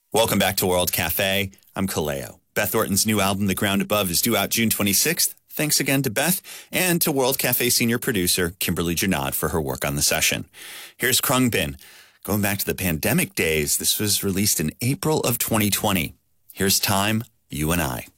Welcome back to World Cafe. I'm Kaleo. Beth Orton's new album, The Ground Above, is due out June 26th. Thanks again to Beth and to World Cafe senior producer Kimberly Janad for her work on the session. Here's Krungbin. Going back to the pandemic days, this was released in April of 2020. Here's Time, You and I.